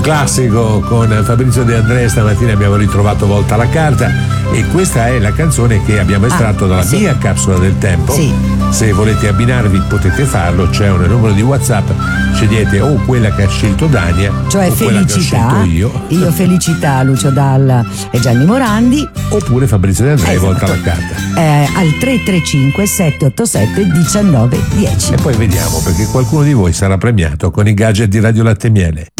classico con Fabrizio De André. Stamattina abbiamo ritrovato Volta alla carta e questa è la canzone che abbiamo estratto dalla mia capsula del tempo. Se volete abbinarvi potete farlo, c'è un numero di WhatsApp, scegliete o quella che ha scelto Dania, cioè o quella che ho Felicità, scelto io Felicità, Lucio Dalla e Gianni Morandi, oppure Fabrizio De André, Volta alla carta, al 335 787 1910. e poi vediamo, perché qualcuno di voi sarà premiato con i gadget di Radio Latte e Miele.